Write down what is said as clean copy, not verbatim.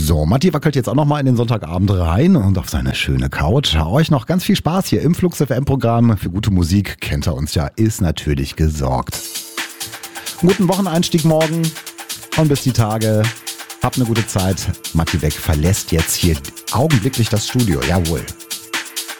So, Matti wackelt jetzt auch nochmal in den Sonntagabend rein und auf seine schöne Couch. Euch noch ganz viel Spaß hier im Flux FM-Programm. Für gute Musik, kennt er uns ja, ist natürlich gesorgt. Guten Wocheneinstieg morgen und bis die Tage. Habt eine gute Zeit. Matti Beck verlässt jetzt hier augenblicklich das Studio. Jawohl.